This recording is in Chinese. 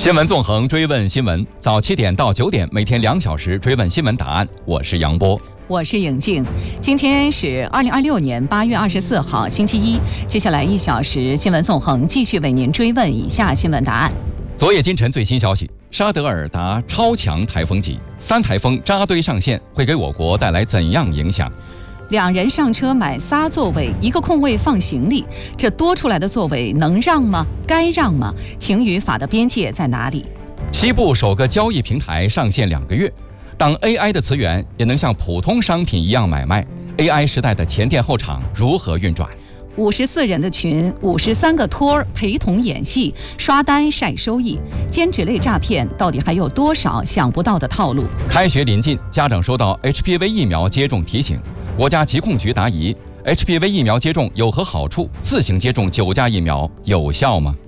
新闻纵横，追问新闻，早7点到9点，每天2小时追问新闻答案。我是杨波， 我是颖静。今天是2026年8月24号，星期一。接下来1小时新闻纵横继续为您追问以下新闻答案。 昨夜今晨最新消息，沙德尔达超强台风级，3台风扎堆上线，会给我国带来怎样影响 ？2人上车买3座位，1个空位放行李，这多出来的座位能让吗？该让吗？情与法的边界在哪里？ 西部首个交易平台上线2个月，当 AI 的词源也能像普通商品一样买卖 ，AI 时代的前店后厂如何运转 ？54人的群，53个托儿陪同演戏，刷单晒收益，兼职类诈骗到底还有多少想不到的套路？ 开学临近，家长收到 HPV 疫苗接种提醒，国家疾控局答疑 ：HPV 疫苗接种有何好处？自行接种9价疫苗有效吗？